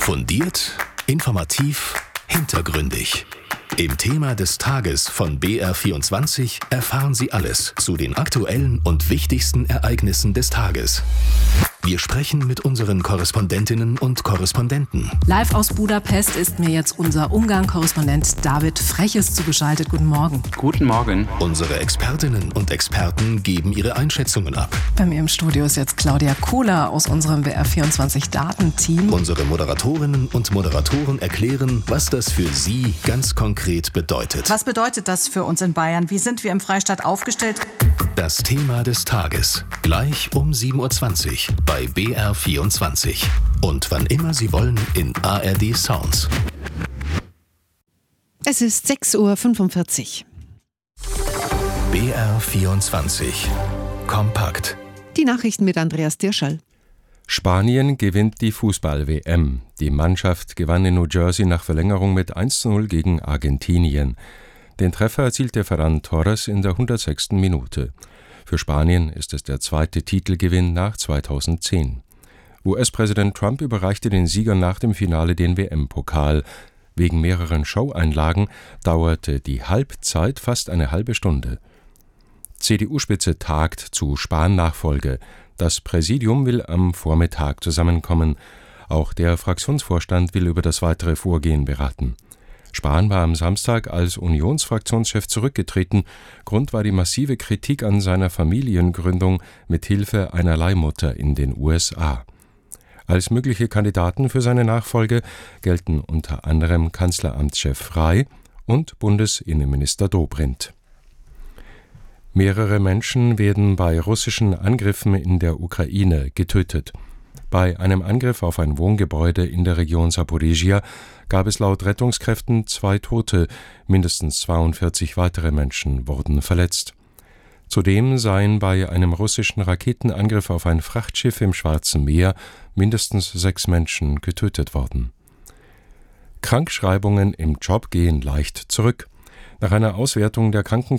Fundiert, informativ, hintergründig. Im Thema des Tages von BR24 erfahren Sie alles zu den aktuellen und wichtigsten Ereignissen des Tages. Wir sprechen mit unseren Korrespondentinnen und Korrespondenten. Live aus Budapest ist mir jetzt unser Ungarn-Korrespondent David Freches zugeschaltet. Guten Morgen. Guten Morgen. Unsere Expertinnen und Experten geben ihre Einschätzungen ab. Bei mir im Studio ist jetzt Claudia Kohler aus unserem BR24-Datenteam. Unsere Moderatorinnen und Moderatoren erklären, was das für Sie ganz konkret bedeutet. Was bedeutet das für uns in Bayern? Wie sind wir im Freistaat aufgestellt? Das Thema des Tages. Gleich um 7.20 Uhr bei BR24. Und wann immer Sie wollen in ARD Sounds. Es ist 6.45 Uhr. BR24. Kompakt. Die Nachrichten mit Andreas Dirschall. Spanien gewinnt die Fußball-WM. Die Mannschaft gewann in New Jersey nach Verlängerung mit 1:0 gegen Argentinien. Den Treffer erzielte Ferran Torres in der 106. Minute. Für Spanien ist es der zweite Titelgewinn nach 2010. US-Präsident Trump überreichte den Siegern nach dem Finale den WM-Pokal. Wegen mehreren Showeinlagen dauerte die Halbzeit fast eine halbe Stunde. CDU-Spitze tagt zu Spahn-Nachfolge. Das Präsidium will am Vormittag zusammenkommen. Auch der Fraktionsvorstand will über das weitere Vorgehen beraten. Spahn war am Samstag als Unionsfraktionschef zurückgetreten. Grund war die massive Kritik an seiner Familiengründung mit Hilfe einer Leihmutter in den USA. Als mögliche Kandidaten für seine Nachfolge gelten unter anderem Kanzleramtschef Rey und Bundesinnenminister Dobrindt. Mehrere Menschen werden bei russischen Angriffen in der Ukraine getötet. Bei einem Angriff auf ein Wohngebäude in der Region Saporizhia gab es laut Rettungskräften 2 Tote, mindestens 42 weitere Menschen wurden verletzt. Zudem seien bei einem russischen Raketenangriff auf ein Frachtschiff im Schwarzen Meer mindestens 6 Menschen getötet worden. Krankschreibungen im Job gehen leicht zurück. Nach einer Auswertung der